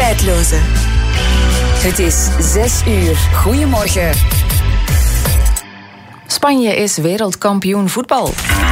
Tijdloze. Het is 6 uur. Goedemorgen. Spanje is wereldkampioen voetbal.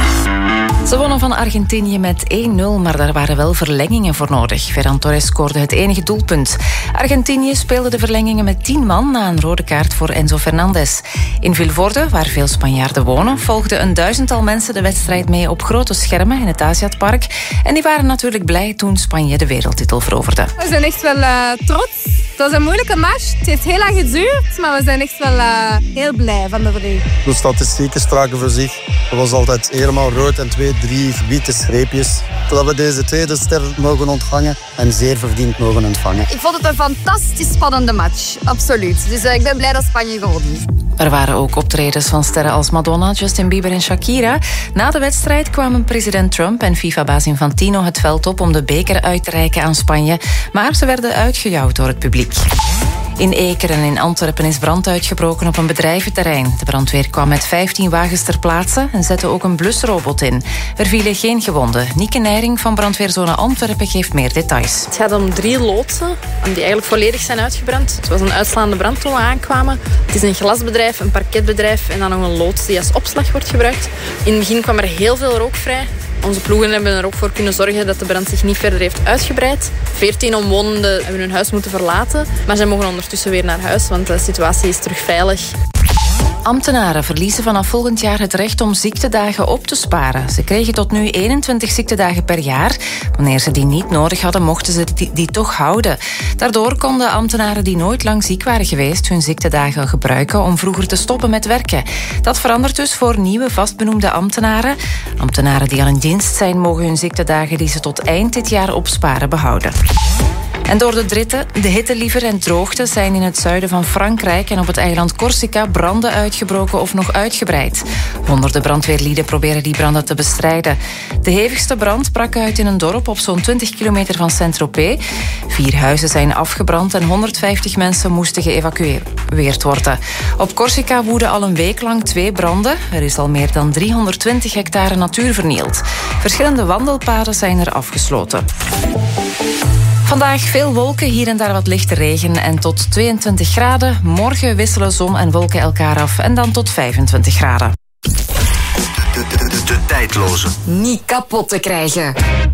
Ze wonnen van Argentinië met 1-0, maar daar waren wel verlengingen voor nodig. Ferran Torres scoorde het enige doelpunt. Argentinië speelde de verlengingen met 10 man na een rode kaart voor Enzo Fernandez. In Vilvoorde, waar veel Spanjaarden wonen, volgden een 1000-tal mensen de wedstrijd mee op grote schermen in het Aziatpark. En die waren natuurlijk blij toen Spanje de wereldtitel veroverde. We zijn echt wel trots. Het was een moeilijke match. Het heeft heel lang geduurd, maar we zijn echt wel heel blij van de verleden. De statistieken spraken voor zich. Het was altijd helemaal rood en 2, 3 witte streepjes. Totdat we deze tweede ster mogen ontvangen en zeer verdiend mogen ontvangen. Ik vond het een fantastisch spannende match. Absoluut. Dus ik ben blij dat Spanje gewonnen is. Er waren ook optredens van sterren als Madonna, Justin Bieber en Shakira. Na de wedstrijd kwamen president Trump en FIFA-baas Infantino het veld op om de beker uit te reiken aan Spanje. Maar ze werden uitgejouwd door het publiek. In Ekeren in Antwerpen is brand uitgebroken op een bedrijventerrein. De brandweer kwam met 15 wagens ter plaatse en zette ook een blusrobot in. Er vielen geen gewonden. Nieke Nijring van brandweerzone Antwerpen geeft meer details. Het gaat om 3 loodsen die eigenlijk volledig zijn uitgebrand. Het was een uitslaande brand toen we aankwamen. Het is een glasbedrijf, een parketbedrijf en dan nog een loods die als opslag wordt gebruikt. In het begin kwam er heel veel rook vrij. Onze ploegen hebben er ook voor kunnen zorgen dat de brand zich niet verder heeft uitgebreid. 14 omwonenden hebben hun huis moeten verlaten. Maar zij mogen ondertussen weer naar huis, want de situatie is terug veilig. Ambtenaren verliezen vanaf volgend jaar het recht om ziektedagen op te sparen. Ze kregen tot nu 21 ziektedagen per jaar. Wanneer ze die niet nodig hadden, mochten ze die toch houden. Daardoor konden ambtenaren die nooit lang ziek waren geweest hun ziektedagen gebruiken om vroeger te stoppen met werken. Dat verandert dus voor nieuwe vastbenoemde ambtenaren. Ambtenaren die al in dienst zijn, mogen hun ziektedagen die ze tot eind dit jaar opsparen behouden. En door de hitteliever en droogte zijn in het zuiden van Frankrijk en op het eiland Corsica branden uitgebroken of nog uitgebreid. Honderden brandweerlieden proberen die branden te bestrijden. De hevigste brand brak uit in een dorp op zo'n 20 kilometer van Saint-Tropez. 4 huizen zijn afgebrand en 150 mensen moesten geëvacueerd worden. Op Corsica woeden al een week lang 2 branden. Er is al meer dan 320 hectare natuur vernield. Verschillende wandelpaden zijn er afgesloten. Vandaag veel wolken, hier en daar wat lichte regen en tot 22 graden. Morgen wisselen zon en wolken elkaar af en dan tot 25 graden. De tijdloze. Niet kapot te krijgen.